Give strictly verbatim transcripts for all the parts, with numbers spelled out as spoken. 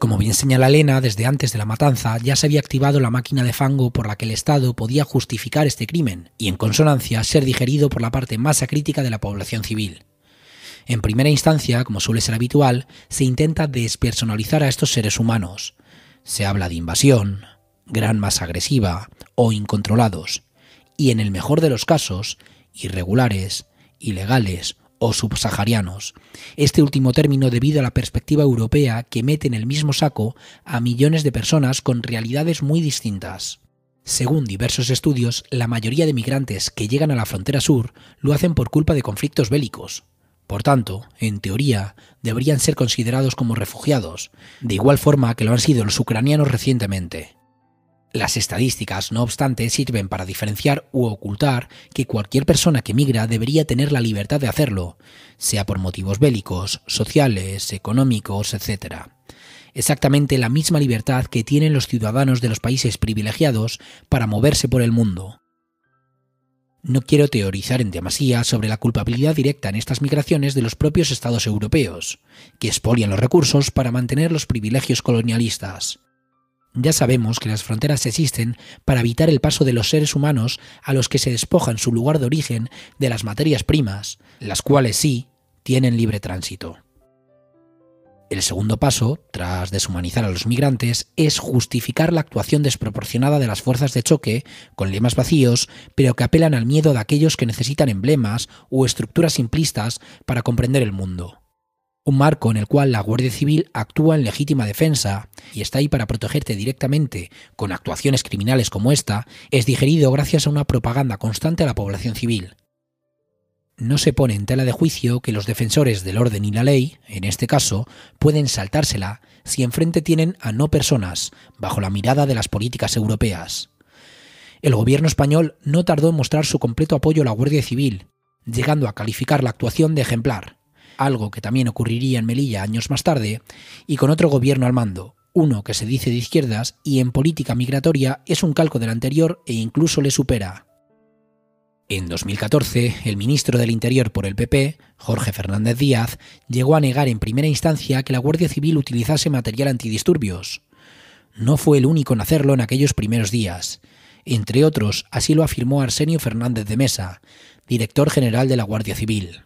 Como bien señala Elena, desde antes de la matanza ya se había activado la máquina de fango por la que el Estado podía justificar este crimen y, en consonancia, ser digerido por la parte más acrítica de la población civil. En primera instancia, como suele ser habitual, se intenta despersonalizar a estos seres humanos. Se habla de invasión, gran masa agresiva o incontrolados, y en el mejor de los casos, irregulares, ilegales o subsaharianos. Este último término debido a la perspectiva europea que mete en el mismo saco a millones de personas con realidades muy distintas. Según diversos estudios, la mayoría de migrantes que llegan a la frontera sur lo hacen por culpa de conflictos bélicos. Por tanto, en teoría, deberían ser considerados como refugiados, de igual forma que lo han sido los ucranianos recientemente. Las estadísticas, no obstante, sirven para diferenciar u ocultar que cualquier persona que migra debería tener la libertad de hacerlo, sea por motivos bélicos, sociales, económicos, etcétera. Exactamente la misma libertad que tienen los ciudadanos de los países privilegiados para moverse por el mundo. No quiero teorizar en demasía sobre la culpabilidad directa en estas migraciones de los propios estados europeos, que expolian los recursos para mantener los privilegios colonialistas. Ya sabemos que las fronteras existen para evitar el paso de los seres humanos a los que se despoja en su lugar de origen de las materias primas, las cuales sí tienen libre tránsito. El segundo paso, tras deshumanizar a los migrantes, es justificar la actuación desproporcionada de las fuerzas de choque con lemas vacíos, pero que apelan al miedo de aquellos que necesitan emblemas o estructuras simplistas para comprender el mundo. Un marco en el cual la Guardia Civil actúa en legítima defensa y está ahí para protegerte directamente con actuaciones criminales como esta, es digerido gracias a una propaganda constante a la población civil. No se pone en tela de juicio que los defensores del orden y la ley, en este caso, pueden saltársela si enfrente tienen a no personas, bajo la mirada de las políticas europeas. El gobierno español no tardó en mostrar su completo apoyo a la Guardia Civil, llegando a calificar la actuación de ejemplar, algo que también ocurriría en Melilla años más tarde, y con otro gobierno al mando, uno que se dice de izquierdas y en política migratoria es un calco del anterior e incluso le supera. En dos mil catorce, el ministro del Interior por el P P, Jorge Fernández Díaz, llegó a negar en primera instancia que la Guardia Civil utilizase material antidisturbios. No fue el único en hacerlo en aquellos primeros días. Entre otros, así lo afirmó Arsenio Fernández de Mesa, director general de la Guardia Civil.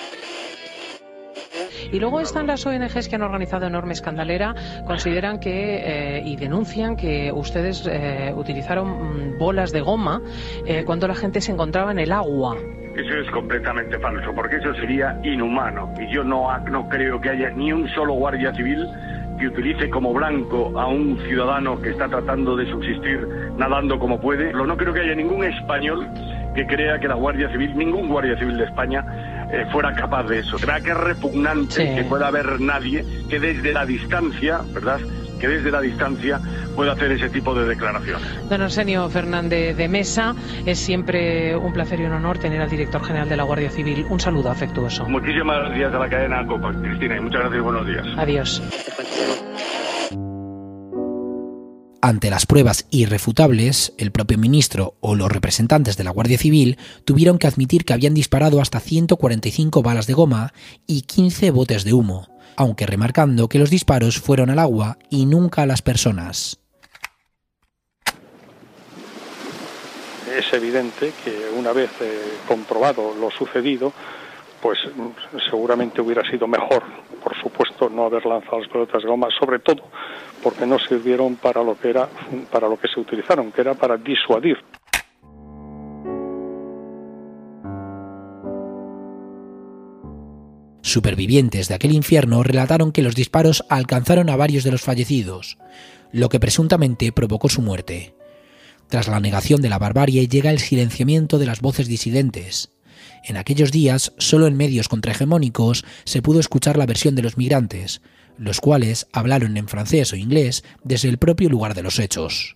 Y luego están las O N Ges que han organizado enorme escandalera, consideran que eh, y denuncian que ustedes eh, utilizaron bolas de goma eh, cuando la gente se encontraba en el agua. Eso es completamente falso, porque eso sería inhumano. Y yo no, no creo que haya ni un solo guardia civil que utilice como blanco a un ciudadano que está tratando de subsistir nadando como puede. No creo que haya ningún español que crea que la Guardia Civil, ningún guardia civil de España, eh, fuera capaz de eso. Creo que es repugnante sí. que pueda haber nadie que desde la distancia, ¿verdad?, que desde la distancia pueda hacer ese tipo de declaraciones. Don Arsenio Fernández de Mesa, es siempre un placer y un honor tener al director general de la Guardia Civil. Un saludo afectuoso. Muchísimas gracias a la cadena Copa, Cristina, y muchas gracias y buenos días. Adiós. Ante las pruebas irrefutables, el propio ministro o los representantes de la Guardia Civil tuvieron que admitir que habían disparado hasta ciento cuarenta y cinco balas de goma y quince botes de humo, aunque remarcando que los disparos fueron al agua y nunca a las personas. Es evidente que una vez eh, comprobado lo sucedido, pues seguramente hubiera sido mejor, por supuesto, no haber lanzado las pelotas de goma, sobre todo porque no sirvieron para lo que era, para lo que se utilizaron, que era para disuadir. Supervivientes de aquel infierno relataron que los disparos alcanzaron a varios de los fallecidos, lo que presuntamente provocó su muerte. Tras la negación de la barbarie llega el silenciamiento de las voces disidentes. En aquellos días, solo en medios contrahegemónicos se pudo escuchar la versión de los migrantes, los cuales hablaron en francés o inglés desde el propio lugar de los hechos.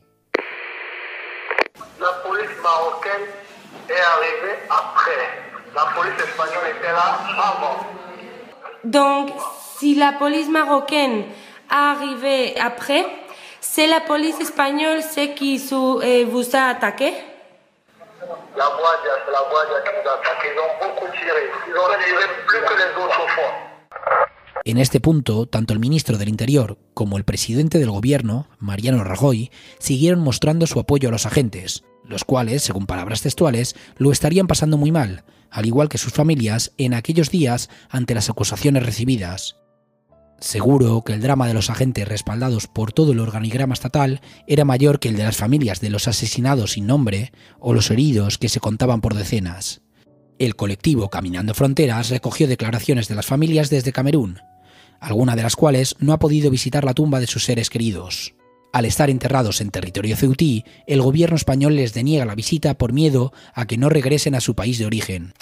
La policía marocaine est arrivée après. La policía española était là avant. Donc, si la police marocaine a arrivé après, c'est la police espagnole c'est qui euh, vous a attaqué? La Guardia, c'est la Guardia qui nous a attaqué. Ils ont beaucoup tiré. Ils ont tiré plus que les autres fois. En este punto, tanto el ministro del Interior como el presidente del gobierno, Mariano Rajoy, siguieron mostrando su apoyo a los agentes, los cuales, según palabras textuales, lo estarían pasando muy mal, al igual que sus familias en aquellos días ante las acusaciones recibidas. Seguro que el drama de los agentes respaldados por todo el organigrama estatal era mayor que el de las familias de los asesinados sin nombre o los heridos que se contaban por decenas. El colectivo Caminando Fronteras recogió declaraciones de las familias desde Camerún, alguna de las cuales no ha podido visitar la tumba de sus seres queridos. Al estar enterrados en territorio ceutí, el gobierno español les deniega la visita por miedo a que no regresen a su país de origen.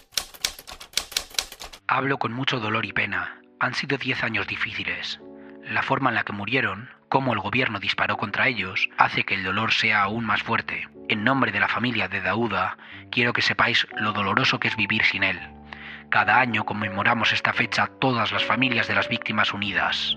Hablo con mucho dolor y pena. Han sido diez años difíciles. La forma en la que murieron, cómo el gobierno disparó contra ellos, hace que el dolor sea aún más fuerte. En nombre de la familia de Daouda, quiero que sepáis lo doloroso que es vivir sin él. Cada año conmemoramos esta fecha todas las familias de las víctimas unidas.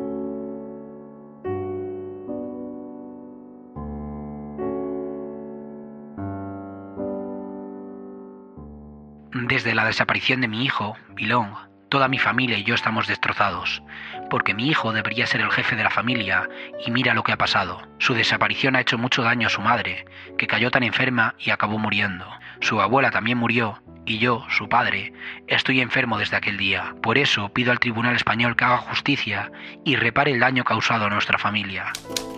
Desde la desaparición de mi hijo, Bilong, toda mi familia y yo estamos destrozados, porque mi hijo debería ser el jefe de la familia y mira lo que ha pasado. Su desaparición ha hecho mucho daño a su madre, que cayó tan enferma y acabó muriendo. Su abuela también murió y yo, su padre, estoy enfermo desde aquel día. Por eso pido al Tribunal Español que haga justicia y repare el daño causado a nuestra familia.